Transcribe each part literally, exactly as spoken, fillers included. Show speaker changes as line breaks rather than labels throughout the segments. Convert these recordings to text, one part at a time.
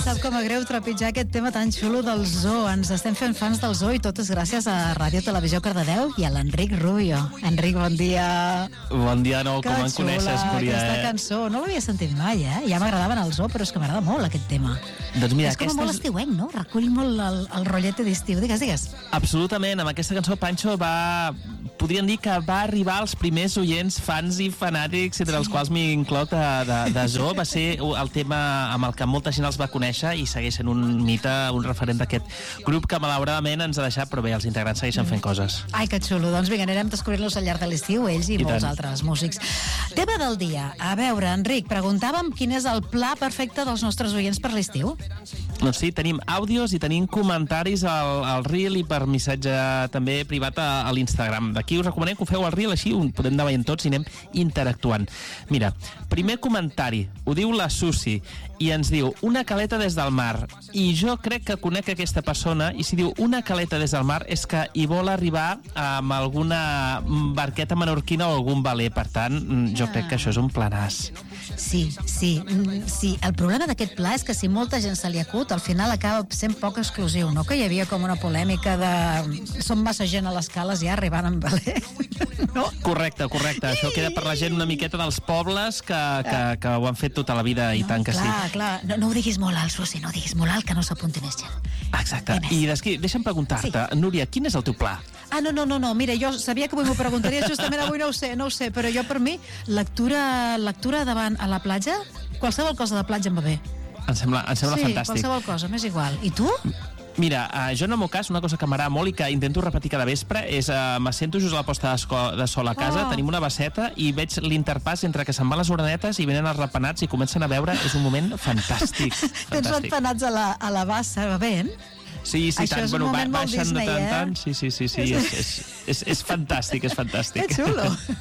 sap com a greu trepitjar aquest tema tan xulo del zoo. Ens estem fent fans del zoo i tot és gràcies a Ràdio Televisió Cardedeu i a l'Enric Rubio. Enric, bon dia.
Bon dia de nou, com em coneixes, Núria.
Aquesta cançó, no l'havia sentit mai, eh? Ja m'agradava en el zoo, però és que m'agrada molt aquest tema.
Doncs mira,
és com
aquestes...
molt estiuenc, no? Recull molt el, el rotllet d'estiu. Digues, digues.
Absolutament, amb aquesta cançó Pancho va... podríem dir que va arribar als primers oients, fans i fanàtics, entre els quals m'incloc de, de, de zoo. Va ser el tema amb el que molta gent els va conèixer i segueix sent un mite, un referent d'aquest grup que malauradament ens ha deixat, però bé, els integrants segueixen fent coses.
Ai, que xulo. Doncs vinga, anirem descobrint-los al llarg de l'estiu, ells i,
I
molts
tant.
altres músics. Tema del dia. A veure, Enric, preguntàvem quin és el pla perfecte dels nostres oients per l'estiu.
Doncs sí, tenim àudios i tenim comentaris al, al Reel i per missatge també privat a, a l'Instagram. D'aquí us recomanem que ho feu al Reel, així ho podem anar veient tots i anem interactuant. Mira, primer comentari, ho diu la Susi i ens diu una caleta des del mar, i jo crec que conec aquesta persona, i si diu una caleta des del mar és que hi vol arribar amb alguna barqueta menorquina o algun veler, per tant jo crec que això és un planàs.
Sí, sí, sí. El problema d'aquest pla és que si molta gent se li acut, al final acaba sent poc exclusiu, no? Que hi havia com una polèmica de som massa gent a les cales ja arribant amb valer. No?
Correcte, correcte. Això queda per la gent una miqueta dels pobles que, que, que ho han fet tota la vida i
no,
tant que
clar,
sí.
Clar, no, no ho diguis molt alt, Susi, no ho diguis molt alt, que no s'apunti més gent.
Exacte. I desqui, deixa'm preguntar-te, sí. Núria, quin és el teu pla?
Ah, no, no, no, no, mira, jo sabia que avui m'ho preguntaries, justament avui no ho sé, no ho sé, però jo per mi, lectura, lectura davant a la platja, qualsevol cosa de platja em va bé.
Em sembla, em sembla
sí,
fantàstic.
Sí, qualsevol cosa, m'és igual. I tu?
Mira, uh, jo en el meu cas, una cosa que m'agrada molt i que intento repetir cada vespre és uh, m'assento just a la posta de sol a casa, oh. Tenim una basseta i veig l'interpàs entre que se'n van les orenetes i venen els rapenats i comencen a veure, és un moment fantàstic.
Tens rapenats a la, a la bassa, va bé?
Sí, sí,
això
tant,
és un
bueno,
moment molt
baixen
Disney,
de tant,
eh?
tant, sí, sí, sí, sí, és, és, és, és fantàstic, és fantàstic.
Que xulo.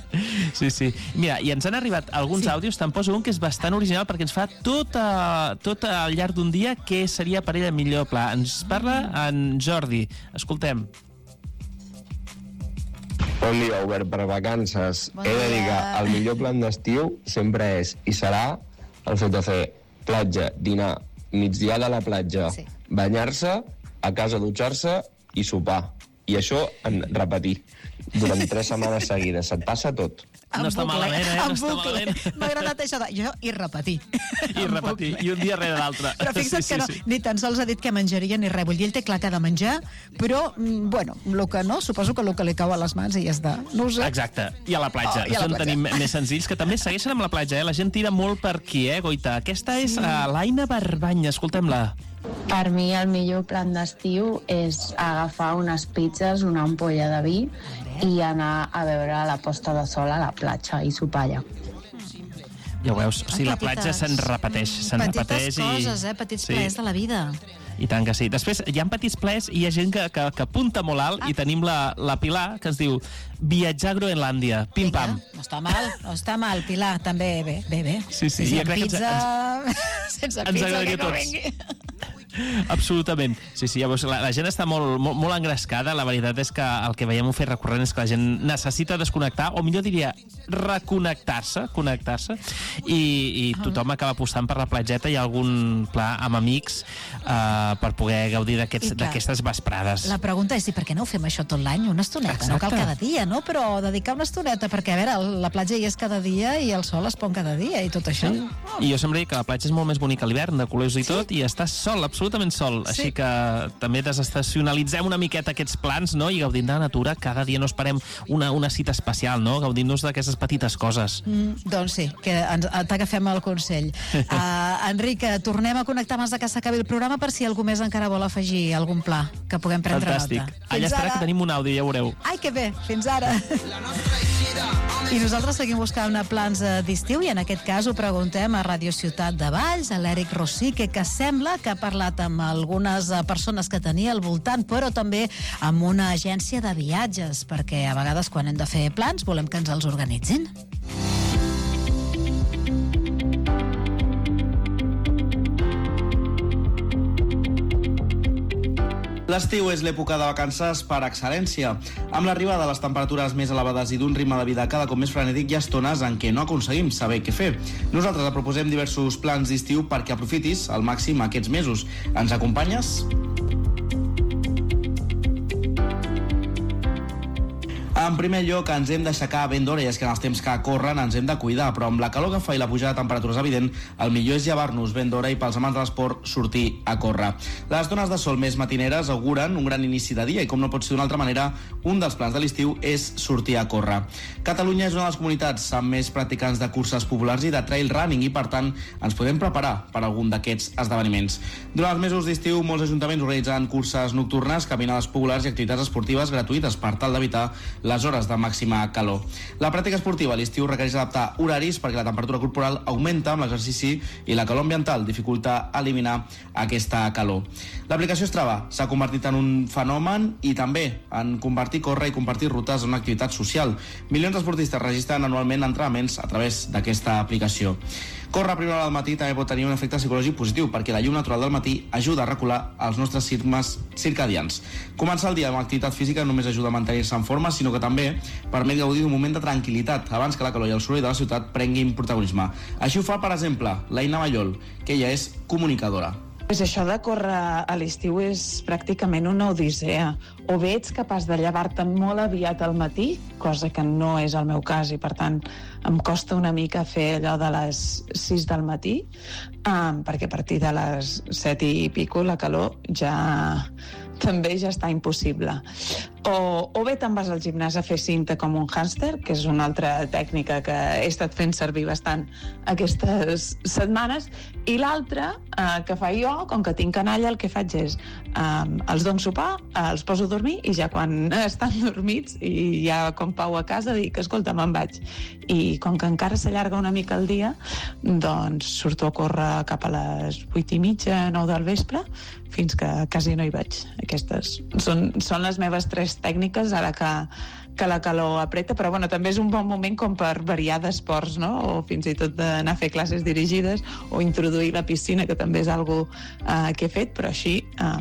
Sí, sí. Mira, i ens han arribat alguns sí. àudios, te'n poso un que és bastant original perquè ens fa tot, a, tot al llarg d'un dia què seria per ell el millor pla. Ens parla en Jordi. Escoltem.
Bon dia, Obert per vacances. Bon He de dir que el millor plan d'estiu sempre és i serà el fet de fer platja, dinar, migdiada a la platja, sí. Banyar-se, a casa dutxar-se i sopar. I això en repetir durant tres setmanes seguides. Se't passa tot.
No està malament, eh? No està malament.
M'ha agradat això de jo i repetir.
I repetir, i un dia rere l'altre.
Però fixa't
sí,
que no,
sí, sí.
ni tan sols ha dit que menjaria ni res. Vull dir, ell té clar que ha de menjar, però, bueno, el que no, suposo que el que li cau a les mans i ja està. No ho sé.
Exacte, i a la platja.
Oh, i a la
Això en
platja.
tenim més senzills, que també segueixen amb la platja, eh? La gent tira molt per aquí, eh, Goita? Aquesta és sí. uh, l'Aina Barbany, escoltem-la.
Per mi el millor plan d'estiu és agafar unes pizzas, una ampolla de vi i anar a veure la posta de sol a la platja i sopar allà.
Ja ho veus, o sigui, la platja se'n repeteix, se'n repeteix.
Petites coses, eh? Petits
sí.
plaers de la vida.
I tant que sí. Després hi ha petits plaers i hi ha gent que, que, que apunta molt alt ah. i tenim la, la Pilar que ens diu viatjar a Groenlàndia, pim-pam.
No està mal, no està mal, Pilar, també bé, bé, bé.
Sí, sí.
Sense
ja crec
pizza,
que ens,
sense
ens
pizza que no
tots.
vingui.
Absolutament. Sí, sí, llavors la, la gent està molt, molt, molt engrescada. La veritat és que el que veiem un fet recurrent és que la gent necessita desconnectar, o millor diria reconnectar-se, connectar-se, i, i tothom acaba apostant per la platgeta i algun pla amb amics eh, per poder gaudir d'aquestes vesprades.
La pregunta és, i per què no ho fem això tot l'any? Una estoneta,
Exacte.
No cal cada dia, no? Però dedicar una estoneta, perquè a veure, la platja hi és cada dia i el sol es pon cada dia i tot això.
Sí. I jo sempre dic que la platja és molt més bonica a l'hivern, de colors i tot, sí. I estàs sol, absolutament sol. Sí. Així que també desestacionalitzem una miqueta aquests plans, no? I gaudim de la natura, cada dia no esperem una, una cita especial, no? Gaudim-nos d'aquestes petites coses.
Mm, doncs sí, que ens, t'agafem el consell. uh, Enric, tornem a connectar abans de que s'acabi el programa per si algú més encara vol afegir algun pla que puguem prendre
Fantàstic.
nota.
Fantàstic. Allà estarà que tenim un àudio, ja ho veureu.
Ai, que bé, fins ara. I nosaltres seguim buscant plans d'estiu i en aquest cas ho preguntem a Radio Ciutat de Valls, a l'Eric Rosique, que sembla que ha parlat amb algunes persones que tenia al voltant, però també amb una agència de viatges, perquè a vegades quan hem de fer plans volem que ens els organitzin.
L'estiu és l'època de vacances per excel·lència. Amb l'arribada de les temperatures més elevades i d'un ritme de vida cada cop més frenètic, hi ha estones en què no aconseguim saber què fer. Nosaltres et proposem diversos plans d'estiu perquè aprofitis al màxim aquests mesos. Ens acompanyes? En primer lloc, ens hem d'aixecar ben d'hora i és que en els temps que corren ens hem de cuidar, però amb la calor que fa i la pujada de temperatures evident, el millor és llevar-nos ben d'hora i pels amants de l'esport sortir a córrer. Les dones de sol més matineres auguren un gran inici de dia i, com no pot ser d'una altra manera, un dels plans de l'estiu és sortir a córrer. Catalunya és una de les comunitats amb més practicants de curses populars i de trail running i, per tant, ens podem preparar per algun d'aquests esdeveniments. Durant els mesos d'estiu, molts ajuntaments organitzen curses nocturnes, caminades populars i activitats esportives gratuïtes per tal d'evitar les hores de màxima calor. La pràctica esportiva a l'estiu requereix adaptar horaris perquè la temperatura corporal augmenta amb l'exercici i la calor ambiental dificulta eliminar aquesta calor. L'aplicació Strava s'ha convertit en un fenomen i també en convertir córrer i compartir rutes en una activitat social. Milions d'esportistes registren anualment entrenaments a través d'aquesta aplicació. Córrer a primera hora del matí també pot tenir un efecte psicològic positiu perquè la llum natural del matí ajuda a recular els nostres ritmes circadians. Començar el dia amb activitat física no només ajuda a mantenir-se en forma, sinó que també permet gaudir d'un moment de tranquil·litat abans que la calor i el soroll de la ciutat prenguin protagonisme. Així ho fa, per exemple, l'Aina Mallol, que ella és comunicadora.
Pues això de córrer a l'estiu és pràcticament una odissea. O bé ets capaç de llevar-te molt aviat al matí, cosa que no és el meu cas i, per tant, em costa una mica fer allò de les sis del matí, um, perquè a partir de les set i pico la calor ja també ja està impossible. O, o bé te'n vas al gimnàs a fer cinta com un hàmster, que és una altra tècnica que he estat fent servir bastant aquestes setmanes, i l'altra eh, que faig jo, com que tinc canalla, el que faig és eh, els dono sopar, eh, els poso a dormir i ja quan estan dormits i ja com pau a casa dic, escolta, me'n vaig. I com que encara s'allarga una mica el dia, doncs surto a córrer cap a les vuit i mitja, nou del vespre, fins que quasi no hi vaig. Aquestes són, són les meves tres tècniques ara que, que la calor apreta, però bueno, també és un bon moment com per variar d'esports, no? O fins i tot d'anar a fer classes dirigides o introduir la piscina, que també és algo eh, que he fet, però així,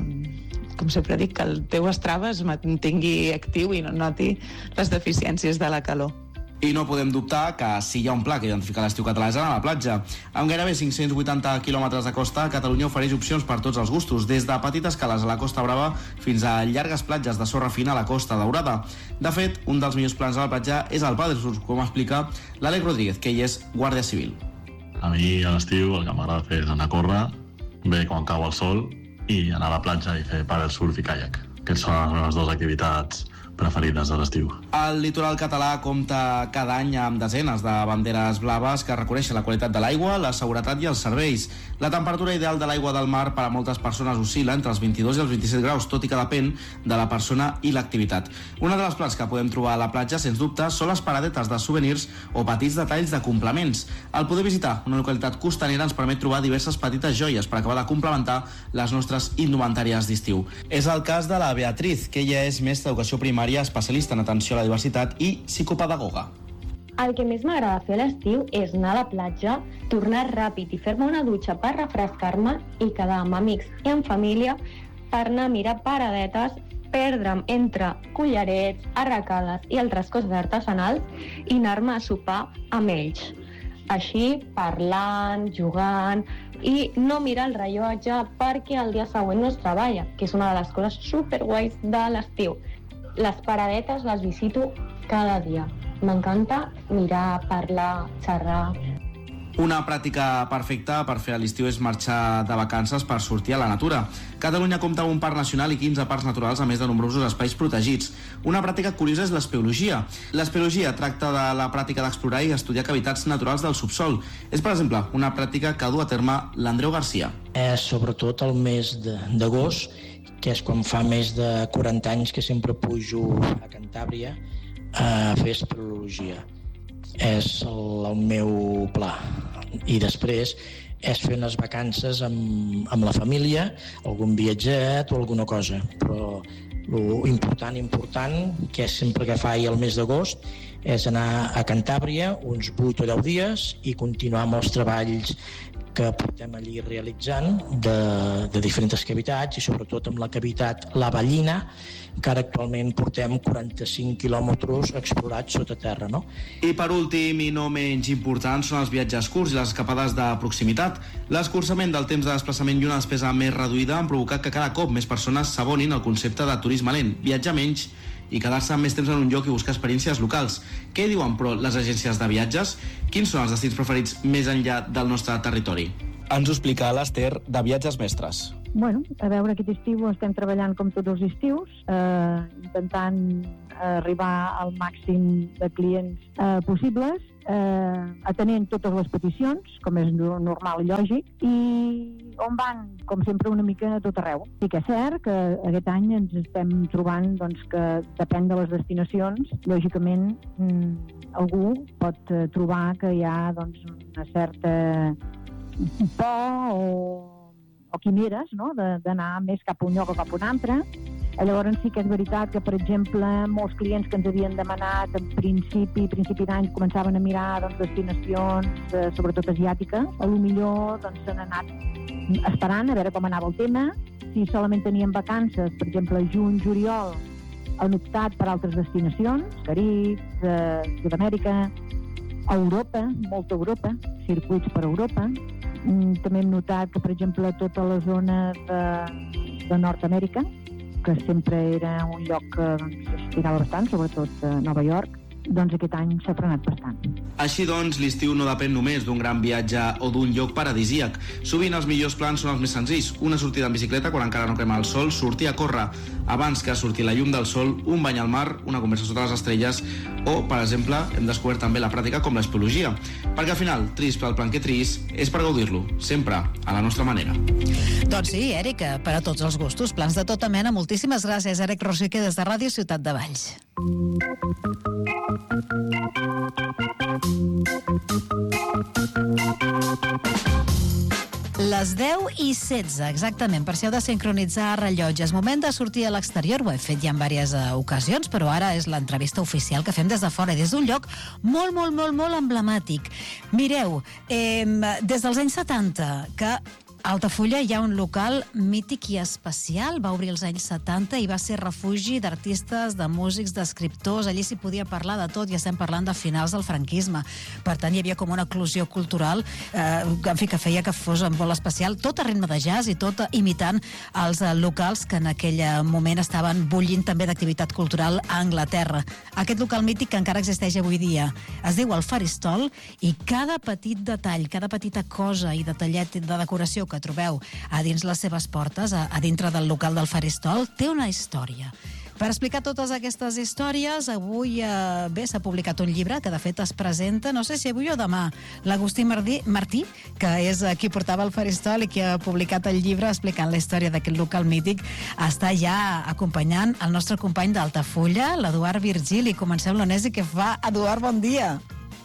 eh, com sempre dic, que el teu Strava es mantingui actiu i no noti les deficiències de la calor.
I no podem dubtar que si hi ha un pla que identifica l'estiu català és anar a la platja. Amb gairebé cinc-cents vuitanta quilòmetres de costa, Catalunya ofereix opcions per tots els gustos, des de petites cales a la Costa Brava fins a llargues platges de sorra fina a la Costa Daurada. De fet, un dels millors plans a la platja és el Paddle Surf, com explica l'Àlex Rodríguez, que ell és guàrdia civil.
A mi, a l'estiu, el que m'agrada fer és anar a córrer, bé quan cau el sol, i anar a la platja i fer paddle surf i caiac. Aquestes són les meves dues activitats preferides de l'estiu.
El litoral català compta cada any amb desenes de banderes blaves que reconeixen la qualitat de l'aigua, la seguretat i els serveis. La temperatura ideal de l'aigua del mar per a moltes persones oscil·la entre els vint-i-dos i els vint-i-set graus, tot i que depèn de la persona i l'activitat. Una de les plans que podem trobar a la platja, sens dubte, són les paradetes de souvenirs o petits detalls de complements. El poder visitar una localitat costanera ens permet trobar diverses petites joies per acabar de complementar les nostres indumentàries d'estiu. És el cas de la Beatriz, que ella és mestra d'educació primària, especialista en atenció a la diversitat i psicopedagoga.
El que més m'agrada fer a l'estiu és anar a la platja, tornar ràpid i fer-me una dutxa per refrescar-me i quedar amb amics i amb família per anar a mirar paradetes, perdre'm entre collarets, arracades i altres coses artesanals i anar-me a sopar amb ells. Així, parlant, jugant i no mirar el rellotge perquè el dia següent no es treballa, que és una de les coses superguais de l'estiu. Les paradetes les visito cada dia. M'encanta mirar, parlar, xerrar.
Una pràctica perfecta per fer a l'estiu és marxar de vacances per sortir a la natura. Catalunya compta amb un parc nacional i quinze parcs naturals, a més de nombrosos espais protegits. Una pràctica curiosa és l'espeologia. L'espeologia tracta de la pràctica d'explorar i estudiar cavitats naturals del subsol. És, per exemple, una pràctica que du a terme l'Andreu Garcia.
És sobretot el mes d'agost, que és quan fa més de quaranta anys que sempre pujo a Cantàbria a fer espeleologia. És el, el meu pla. I després és fer unes vacances amb, amb la família, algun viatget o alguna cosa. Però l'important, important, que és sempre que faig el mes d'agost, és anar a Cantàbria uns vuit o deu dies i continuar amb els treballs que portem allí realitzant de, de diferents cavitats i sobretot amb la cavitat La Ballina, que ara actualment portem quaranta-cinc quilòmetres explorats sota terra, no?
I per últim, i no menys important, són els viatges curts i les escapades de proximitat. L'escurçament del temps de desplaçament i una despesa més reduïda han provocat que cada cop més persones s'abonin al concepte de turisme lent, viatjar menys i quedar-se més temps en un lloc i buscar experiències locals. Què diuen, però, les agències de viatges? Quins són els destins preferits més enllà del nostre territori? Ens ho explica l'Ester de Viatges Mestres.
Bueno, a veure, aquest estiu estem treballant com tots els estius, eh, intentant arribar al màxim de clients eh, possibles, eh, atenent totes les peticions, com és normal i lògic, i on van, com sempre, una mica a tot arreu. Sí que és cert que aquest any ens estem trobant doncs, que depèn de les destinacions, lògicament mm, algú pot eh, trobar que hi ha doncs, una certa por o o quimeres, no?, d'anar més cap a un lloc o cap a un altre. Llavors sí que és veritat que, per exemple, molts clients que ens havien demanat en principi, principi d'any, començaven a mirar doncs, destinacions, eh, sobretot asiàtiques. A lo millor doncs, s'han anat esperant a veure com anava el tema. Si solament tenien vacances, per exemple, juny, juliol, han optat per altres destinacions, Carib, eh, Sud-amèrica, Europa, molta Europa, circuits per Europa. També hem notat que, per exemple, tota la zona de, de Nord-amèrica, que sempre era un lloc que doncs, estirava bastant, sobretot a Nova York, doncs aquest any s'ha frenat bastant.
Així doncs, l'estiu no depèn només d'un gran viatge o d'un lloc paradisíac. Sovint els millors plans són els més senzills. Una sortida en bicicleta quan encara no crema el sol, sortir a córrer abans que surti la llum del sol, un bany al mar, una conversa sota les estrelles o, per exemple, hem descobert també la pràctica com l'espeleologia. Perquè al final, trist pel plan que trist, és per gaudir-lo, sempre a la nostra manera.
Doncs sí, Eric, per a tots els gustos, plans de tota mena. Moltíssimes gràcies, Eric Rosique, des de Ràdio Ciutat de Valls. Les deu i setze, exactament, per si heu de sincronitzar rellotges. Moment de sortir a l'exterior, ho he fet ja en diverses ocasions, però ara és l'entrevista oficial que fem des de fora, des d'un lloc molt, molt, molt, molt emblemàtic. Mireu, eh, des dels anys setanta, que a Altafulla hi ha un local mític i especial, va obrir als anys setanta i va ser refugi d'artistes, de músics, d'escriptors. Allí s'hi podia parlar de tot i estem parlant de finals del franquisme. Per tant, hi havia com una eclosió cultural eh, en fi, que feia que fos molt especial, tot a ritme de jazz i tot imitant els locals que en aquell moment estaven bullint també d'activitat cultural a Anglaterra. Aquest local mític que encara existeix avui dia es diu El Faristol i cada petit detall, cada petita cosa i detallet de decoració que trobeu a dins les seves portes, a, a dintre del local del Faristol, té una història. Per explicar totes aquestes històries, avui eh, bé, s'ha publicat un llibre que de fet es presenta, no sé si avui o demà, l'Agustí Martí, Martí, que és qui portava el Faristol i qui ha publicat el llibre explicant la història d'aquest local mític, està ja acompanyant el nostre company d'Altafulla, l'Eduard Virgili. Comencem l'anesi que fa. Eduard, bon dia.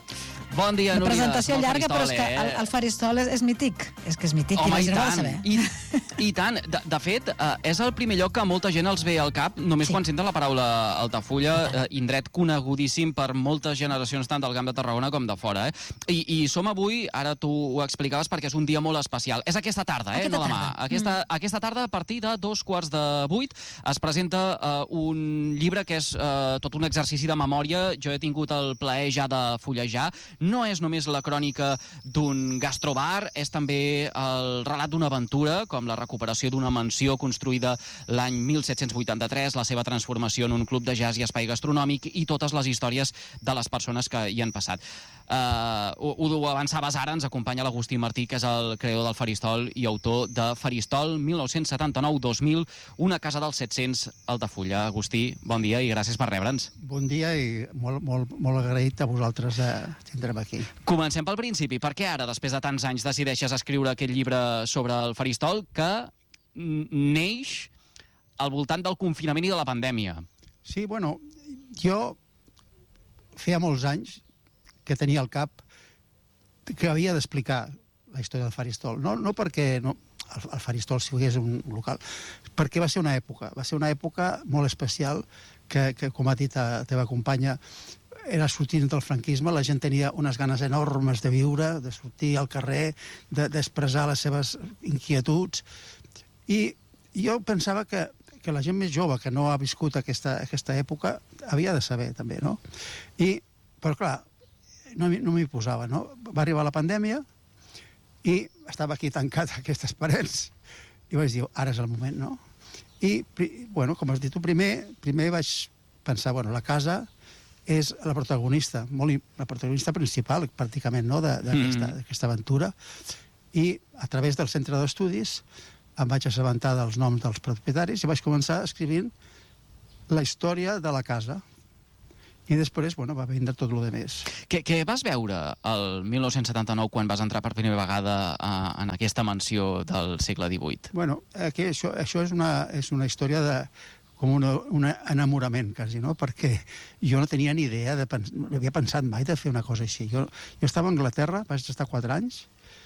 Bon dia, Núria.
La presentació llarga, però és que el, el Faristol és, és mític. És que és mític.
Home,
i,
i tant. I, I tant. De, de fet, eh, és el primer lloc que molta gent els ve al cap, només sí. quan senten la paraula Altafulla, eh, indret conegudíssim per moltes generacions, tant del Camp de Tarragona com de fora. Eh? I, I som avui, ara tu ho explicaves, perquè és un dia molt especial. És aquesta tarda, eh?
Aquesta
no demà.
Tarda.
Aquesta,
mm.
aquesta tarda, a partir de dos quarts de vuit, es presenta eh, un llibre que és eh, tot un exercici de memòria. Jo he tingut el plaer ja de fullejar. No és només la crònica d'un gastrobar, és també el relat d'una aventura, com la recuperació d'una mansió construïda l'any mil set-cents vuitanta-tres, la seva transformació en un club de jazz i espai gastronòmic i totes les històries de les persones que hi han passat. Uh, ho, ho avançaves ara, ens acompanya l'Agustí Martí, que és el creador del Faristol i autor de Faristol mil nou-cents setanta-nou dos mil, una casa dels set-cents Altafulla. Agustí, bon dia i gràcies per rebre'ns.
Bon dia i molt, molt, molt agraït a vosaltres de tindre'm aquí.
Comencem pel principi. Per què ara, després de tants anys, decideixes escriure aquest llibre sobre el Faristol que neix al voltant del confinament i de la pandèmia?
Sí, bueno, jo feia molts anys que tenia al cap que havia d'explicar la història del Faristol. No, no perquè no, el, el Faristol si és un local, perquè va ser una època, va ser una època molt especial que, que com ha dit la teva companya, era sortint del franquisme, la gent tenia unes ganes enormes de viure, de sortir al carrer, d'expressar les seves inquietuds, i jo pensava que, que la gent més jove que no ha viscut aquesta, aquesta època havia de saber també, no? I, però clar, no, no m'hi posava, no? Va arribar la pandèmia i estava aquí tancat a aquestes parets i vaig dir, ara és el moment, no? I, bueno, com has dit tu, primer, primer vaig pensar, bueno, la casa és la protagonista, molt, la protagonista principal, pràcticament, no?, d'aquesta mm. aventura. I a través del centre d'estudis em vaig assabentar dels noms dels propietaris i vaig començar escrivint la història de la casa. I després, bueno, va vindre tot el més.
Què, què vas veure el mil nou-cents setanta-nou quan vas entrar per primera vegada a, en aquesta mansió del segle divuit?
Bueno, aquí això, això és, una, és una història de com un enamorament, quasi, no? Perquè jo no tenia ni idea, de pens no havia pensat mai de fer una cosa així. Jo, jo estava a Anglaterra, vaig estar quatre anys,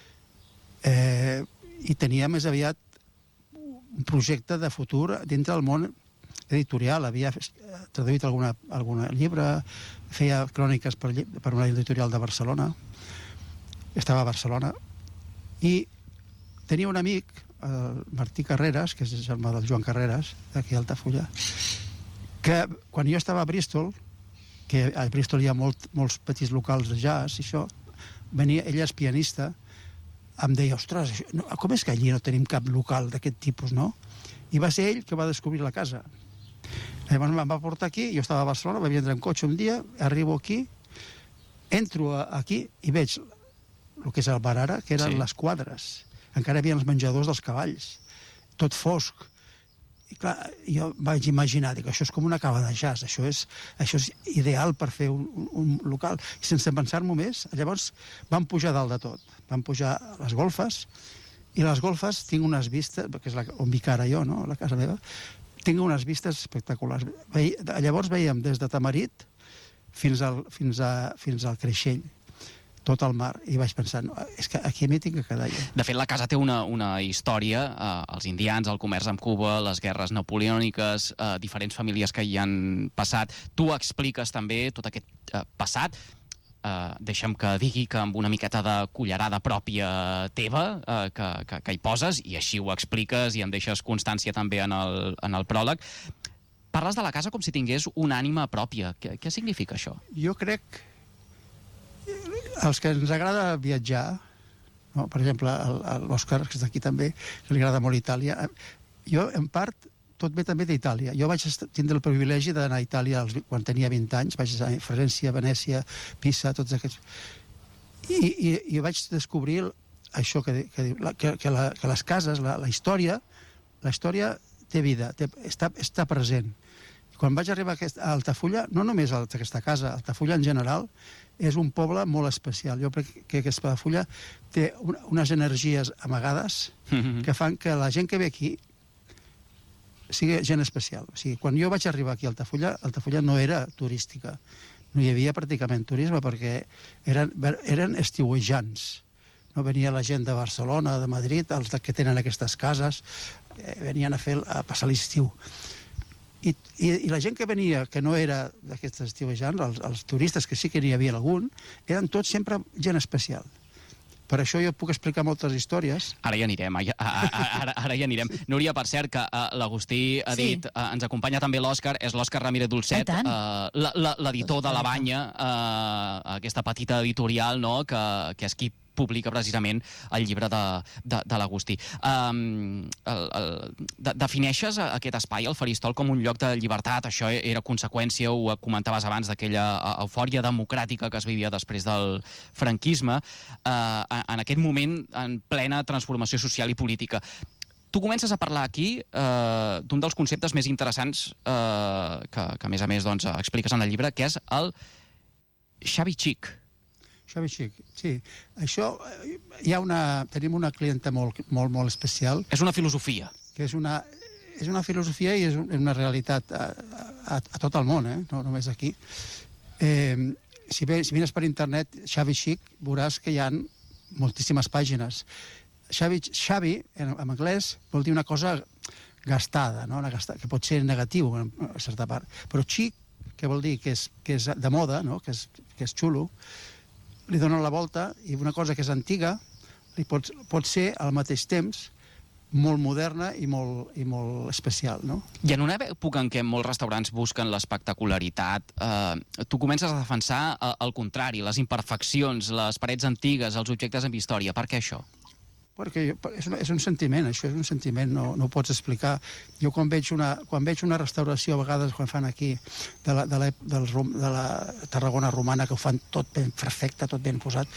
eh, i tenia més aviat un projecte de futur dintre del món editorial. Havia traduït alguna, alguna llibre, feia cròniques per, per una editorial de Barcelona, estava a Barcelona, i tenia un amic, el Martí Carreras, que és el germà del Joan Carreras, d'aquí a Altafulla, que quan jo estava a Bristol, que a Bristol hi ha molt, molts petits locals de jazz, i això, venia, ell és pianista, em deia, ostres, això, no, com és que allí no tenim cap local d'aquest tipus, no? I va ser ell que va descobrir la casa. Llavors em va portar aquí, jo estava a Barcelona, vaig vindre en cotxe un dia, arribo aquí, entro aquí i veig el que és el bar ara, que eren sí. les quadres. Encara hi havia els menjadors dels cavalls, tot fosc. I clar, jo vaig imaginar, dic, això és com una cava de jazz, això és, això és ideal per fer un, un, un local. I sense pensar-m'ho més, llavors vam pujar dalt de tot. Vam pujar a les golfes, i les golfes tinc unes vistes, que és la, on vic ara jo, no?, la casa meva, tinc unes vistes espectaculars. Ve, llavors veiem des de Tamarit fins al, fins a, fins al Creixell, tot el mar, i vaig pensar, no, és que aquí m'hi tinc que quedar jo.
De fet, la casa té una, una història, eh, els indians, el comerç amb Cuba, les guerres napoleòniques, eh, diferents famílies que hi han passat. Tu expliques també tot aquest eh, passat. Uh, deixa'm que digui que amb una miqueta de cullerada pròpia teva uh, que, que, que hi poses, i així ho expliques i en deixes constància també en el, en el pròleg. Parles de la casa com si tingués una ànima pròpia. Què, què significa això?
Jo crec els que ens agrada viatjar, no? Per exemple, l'Òscar, que és d'aquí també, que li agrada molt Itàlia, jo, en part, tot ve també d'Itàlia. Jo vaig tindre el privilegi d'anar a Itàlia als, quan tenia vint anys, vaig a Florència, Venècia, Pisa, tots aquests... I, i, i vaig descobrir això que, que, que, que, la, que les cases, la, la història, la història té vida, té, està, està present. I quan vaig arribar a, aquest, a Altafulla, no només a aquesta casa, Altafulla en general, és un poble molt especial. Jo crec que aquesta Altafulla té un, unes energies amagades mm-hmm. que fan que la gent que ve aquí sigui gent especial. O sigui, quan jo vaig arribar aquí a Altafulla, Altafulla no era turística. No hi havia pràcticament turisme perquè eren, eren estiuejants. No venia la gent de Barcelona, de Madrid, els que tenen aquestes cases, eh, venien a fer a passar l'estiu. I, i, I la gent que venia, que no era d'aquests estiuejants, els, els turistes, que sí que n'hi havia algun, eren tots sempre gent especial. Per això jo puc explicar moltes històries.
Ara hi anirem, ara, ara, ara hi anirem. Núria, per cert, que uh, l'Agustí ha dit, sí. uh, ens acompanya també l'Òscar, és l'Òscar Ramírez Dolcet, uh, l'editor de La Banya, uh, aquesta petita editorial, no?, que, que és qui publica precisament el llibre de, de, de l'Agustí. Um, el, el, de, defineixes aquest espai, el Faristol, com un lloc de llibertat? Això era conseqüència, ho comentaves abans, d'aquella eufòria democràtica que es vivia després del franquisme, uh, en aquest moment en plena transformació social i política. Tu comences a parlar aquí uh, d'un dels conceptes més interessants uh, que, que, a més a més, doncs, expliques en el llibre, que és el shabby chic.
Shabby chic, sí. Això, hi ha una... Tenim una clienta molt, molt, molt especial.
És una filosofia.
Que és una, és una filosofia i és una realitat a, a, a tot el món, eh? No només aquí. Eh, si, ve, si vines per internet, shabby chic, veuràs que hi ha moltíssimes pàgines. Shabby, shabby en, en anglès, vol dir una cosa gastada, no? Una gastada, que pot ser negatiu, a certa part. Però chic, que vol dir que és, que és de moda, no? que, és, que és xulo, li donen la volta i una cosa que és antiga li pot, pot ser al mateix temps molt moderna i molt, i molt especial, no?
I en una època en què molts restaurants busquen l'espectacularitat, eh, tu comences a defensar eh, el contrari, les imperfeccions, les parets antigues, els objectes amb història. Per què això?
Perquè jo, és, un, és un sentiment, això és un sentiment, no, no ho pots explicar. Jo quan veig una, quan veig una restauració, a vegades quan fan aquí, de la, de la, del, de la Tarragona romana, que ho fan tot ben perfecte, tot ben posat,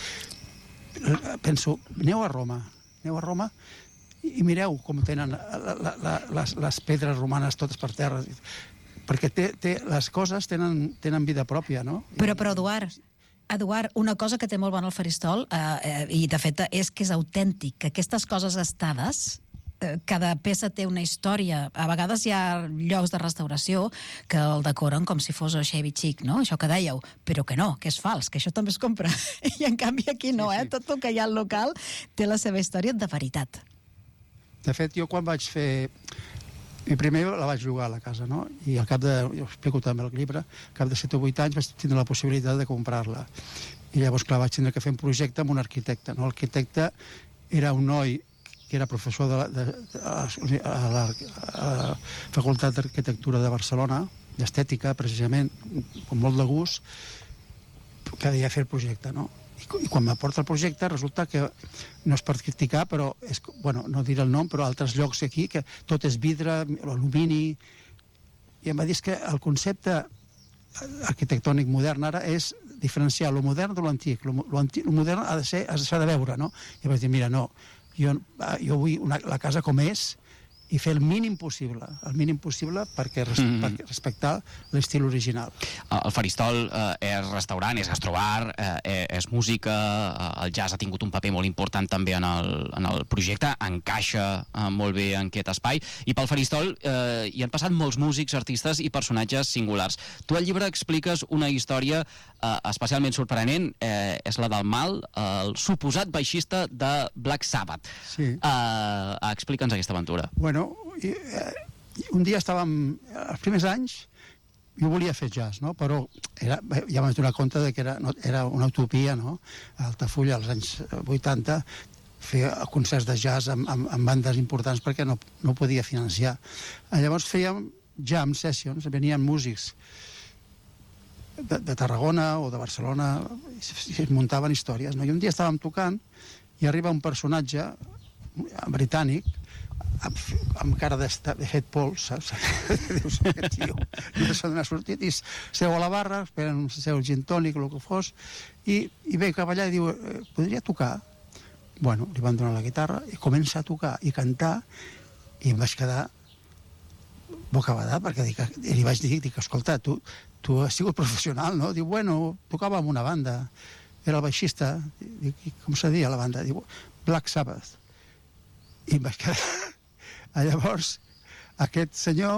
penso, aneu a Roma, aneu a Roma, i mireu com tenen la, la, la, les, les pedres romanes totes per terra, perquè té, té, les coses tenen, tenen vida pròpia, no?
Però, però Eduard, Eduard, una cosa que té molt bon el Faristol, eh, eh, i de fet és que és autèntic, que aquestes coses estades, eh, cada peça té una història. A vegades hi ha llocs de restauració que el decoren com si fos el Chevy Chic, no? Això que dèieu, però que no, que és fals, que això també es compra. I en canvi aquí no, eh? Tot el que hi ha al local té la seva història de veritat.
De fet, jo quan vaig fer... I primer la vaig llogar a la casa, no? I al cap de... Jo ho explico també al llibre, al cap de set o vuit anys vaig tindre la possibilitat de comprar-la. I llavors, clar, vaig tindre que fer un projecte amb un arquitecte, no? L'arquitecte era un noi que era professor de la, de, de, a, la, a la Facultat d'Arquitectura de Barcelona, d'estètica, precisament, amb molt de gust, que havia fet el projecte, no? I quan m'aporta el projecte resulta que no és per criticar, però és, bueno, no diré el nom, però altres llocs aquí que tot és vidre, alumini, i em va dir que el concepte arquitectònic modern ara és diferenciar lo modern de lo antic. Lo, lo, antic, lo modern ha de ser, ha de veure, no? I vaig dir, mira, no, jo, jo vull una, la casa com és, i fer el mínim possible, el mínim possible perquè, res, mm. perquè respectar l'estil original.
El Faristol eh, és restaurant, és gastrobar, eh, és música, eh, el jazz ha tingut un paper molt important també en el, en el projecte, encaixa eh, molt bé en aquest espai, i pel Faristol eh, hi han passat molts músics, artistes i personatges singulars. Tu al llibre expliques una història eh, especialment sorprenent, eh, és la del Mal, el suposat baixista de Black Sabbath.
Sí.
Eh, Explica'ns aquesta aventura.
Bueno, i, eh, un dia estàvem, els primers anys, jo volia fer jazz, no? Però era, ja m'he donat compte de que era, no, era una utopia, no? A Altafulla, als anys vuitanta, fer concerts de jazz amb, amb, amb bandes importants perquè no, no podia financiar. Llavors fèiem jam sessions, venien músics de, de Tarragona o de Barcelona i es muntaven històries, no? I un dia estàvem tocant i arriba un personatge britànic amb, amb cara de, de fet pols, saps? Dius, aquest tio no sé d'on ha sortit, i seu a la barra, esperen seu el gin tònic, el que fos, i, i ve cap allà i diu, podria tocar? Bueno, li van donar la guitarra i comença a tocar i cantar, i em vaig quedar bocabadat, perquè dic, i li vaig dir, dic, escolta, tu, tu has sigut professional, no? Diu, bueno, tocava amb una banda, era el baixista, dic, com se deia la banda? Diu, Black Sabbath. I em vaig quedar... Llavors, aquest senyor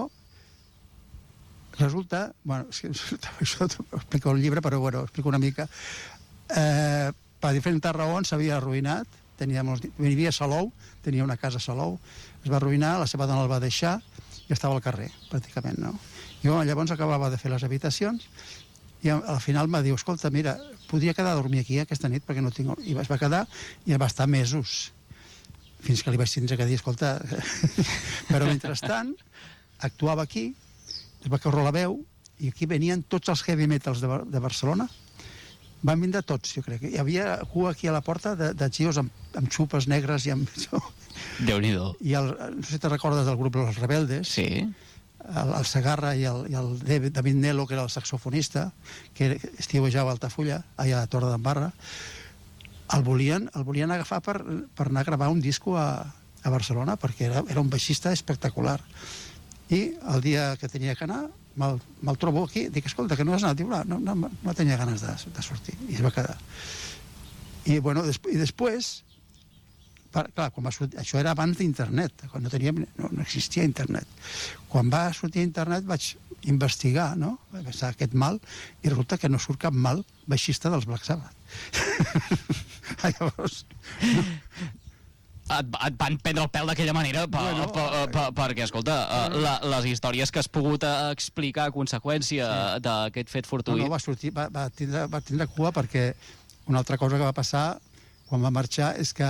resulta, bueno, això ho explico al llibre, però bueno, ho explico una mica, eh, per diferents raons s'havia arruïnat, tenia molts, vivia a Salou, tenia una casa a Salou, es va arruïnar, la seva dona el va deixar i estava al carrer, pràcticament, no? Jo llavors acabava de fer les habitacions i al final m'ha dit, escolta, mira, podria quedar a dormir aquí aquesta nit perquè no tinc... I es va quedar i va estar mesos, fins que li vaig tindre que dir, escolta... Però mentrestant, actuava aquí, es va caure la veu, i aquí venien tots els heavy metals de, de Barcelona, van vindre tots, jo crec. Hi havia cua aquí a la porta de, de xios amb, amb xupes negres i amb...
Déu-n'hi-do.
I el, no sé si te recordes del grup Els Rebeldes.
Sí.
El, el Segarra i el, i el David Nelo, que era el saxofonista, que estiuejava a Altafulla, allà a la Torre d'en Barra, el volien, el volien agafar per, per anar a gravar un disco a, a Barcelona, perquè era, era un baixista espectacular. I el dia que tenia que anar, me'l me trobo aquí, dic, escolta, que no has anat? Diu, no, no, no tenia ganes de, de sortir. I es va quedar. I, bueno, des, i després, per, clar, quan va sortir, això era abans d'internet, quan no, teníem, no, no existia internet. Quan va sortir internet vaig investigar, no?, aquest Mal, i resulta que no surt cap Mal baixista dels Black Sabbath. Llavors, no,
et, et van prendre el pèl d'aquella manera per, bueno, per, per, perquè, escolta, uh, la, les històries que has pogut uh, explicar a conseqüència sí. d'aquest fet fortuït...
No, no, va, sortir, va, va, tindre, va tindre cua perquè una altra cosa que va passar quan va marxar és que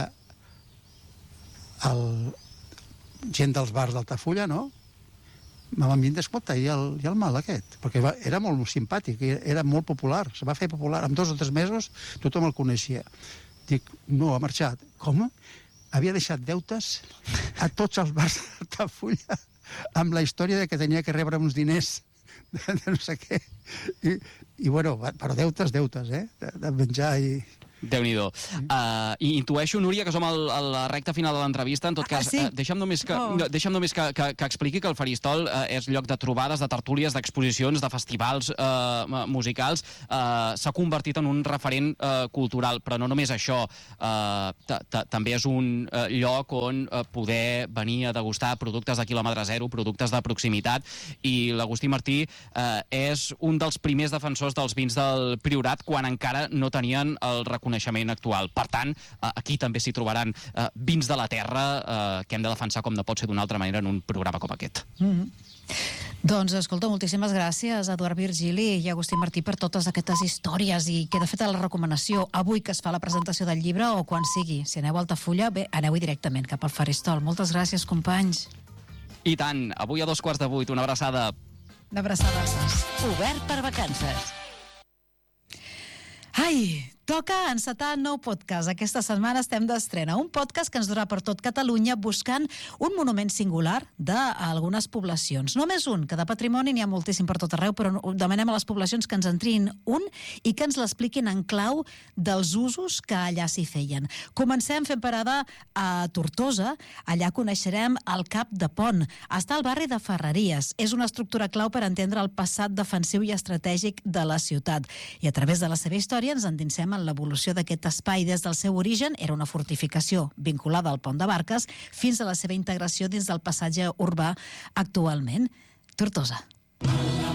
el gent dels bars d'Altafulla, no?, me van dir, escolta, i el, i el mal aquest? Perquè va, era molt simpàtic, era molt popular, se va fer popular. En dos o tres mesos tothom el coneixia. Dic, no, ha marxat. Com? Havia deixat deutes a tots els bars d'Altafulla amb la història de que tenia que rebre uns diners de, de no sé què. I, i bueno, però deutes, deutes, eh? De, de menjar i...
Déu-n'hi-do. Uh, I intueixo, Núria, que som al, a la recta final de l'entrevista. En tot cas, ah, sí? uh, deixa'm només, que, oh. deixa'm només que, que, que expliqui que el Faristol uh, és lloc de trobades, de tertúlies, d'exposicions, de festivals uh, musicals. Uh, S'ha convertit en un referent uh, cultural, però no només això. Uh, també és un uh, lloc on uh, poder venir a degustar productes de quilòmetre zero, productes de proximitat, i l'Agustí Martí uh, és un dels primers defensors dels vins del Priorat quan encara no tenien el reconeixement coneixement actual. Per tant, aquí també s'hi trobaran eh, vins de la terra eh, que hem de defensar com no pot ser d'una altra manera en un programa com aquest.
Mm-hmm. Doncs, escolta, moltíssimes gràcies a Eduard Virgili i a Agustí Martí per totes aquestes històries i queda feta la recomanació avui que es fa la presentació del llibre o quan sigui. Si aneu a Altafulla, bé, aneu-hi directament cap al Faristol. Moltes gràcies, companys.
I tant. Avui a dos quarts de vuit. Una abraçada.
Una abraçada.
Obert per vacances.
Ai, toca encetar nou podcast. Aquesta setmana estem d'estrena. Un podcast que ens durà per tot Catalunya buscant un monument singular d'algunes poblacions. Només un, que de patrimoni n'hi ha moltíssim per tot arreu, però demanem a les poblacions que ens en triïn un i que ens l'expliquin en clau dels usos que allà s'hi feien. Comencem fent parada a Tortosa. Allà coneixerem el Cap de Pont. Està al barri de Ferreries. És una estructura clau per entendre el passat defensiu i estratègic de la ciutat. I a través de la seva història ens endinsem en l'evolució d'aquest espai. Des del seu origen era una fortificació vinculada al pont de Barques fins a la seva integració dins del passatge urbà actualment. Tortosa.